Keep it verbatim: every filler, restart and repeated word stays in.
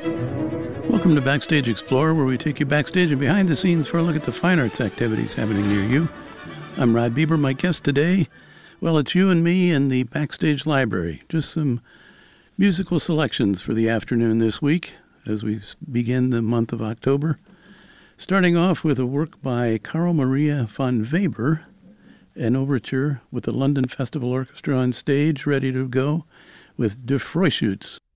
Welcome to Backstage Explorer, where we take you backstage and behind the scenes for a look at the fine arts activities happening near you. I'm Rod Bieber. My guest today, well, it's you and me in the Backstage Library. Just some musical selections for the afternoon this week as we begin the month of October. Starting off with a work by Carl Maria von Weber, an overture with the London Festival Orchestra on stage, ready to go with De Freischütz.